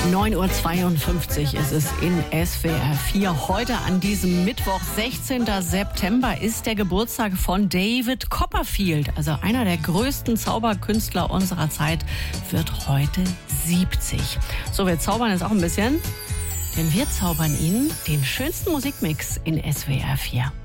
9:52 Uhr ist es in SWR 4. Heute an diesem Mittwoch, 16. September, ist der Geburtstag von David Copperfield. Also einer der größten Zauberkünstler unserer Zeit wird heute 70. So, wir zaubern jetzt auch ein bisschen, denn wir zaubern Ihnen den schönsten Musikmix in SWR 4.